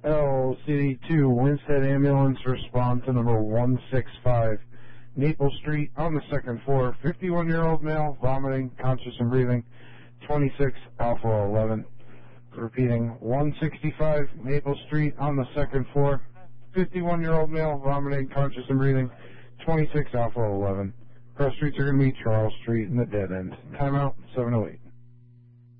LCD2, Winstead Ambulance, respond to number 165, Maple Street, on the second floor, 51-year-old male, vomiting, conscious and breathing, 26 Alpha 11. Repeating, 165, Maple Street, on the second floor, 51-year-old male, vomiting, conscious and breathing, 26 Alpha 11. Cross streets are going to be Charles Street and the dead end. Timeout, 708.